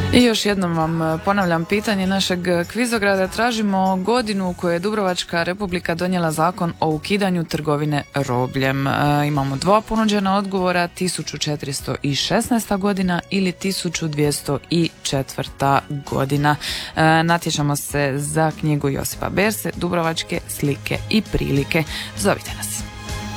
I još jednom vam ponavljam pitanje našeg kvizograda. Tražimo godinu u kojoj je Dubrovačka Republika donijela zakon o ukidanju trgovine robljem. Imamo dva ponuđena odgovora, 1416. godina ili 1204. godina. Natječemo se za knjigu Josipa Berse, Dubrovačke slike i prilike. Zovite nas.